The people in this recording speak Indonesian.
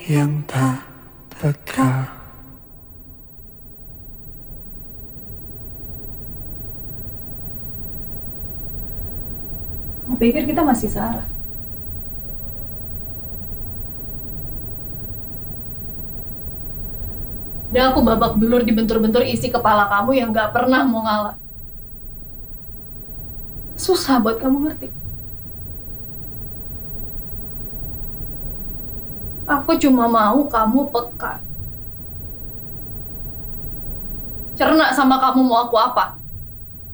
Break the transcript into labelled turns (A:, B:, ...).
A: yang tak peka.
B: Aku pikir kita masih sarah. Dan aku babak belur dibentur-bentur isi kepala kamu yang gak pernah mau ngalah. Susah buat kamu ngerti. Aku cuma mau kamu peka. Cerna sama kamu mau aku apa.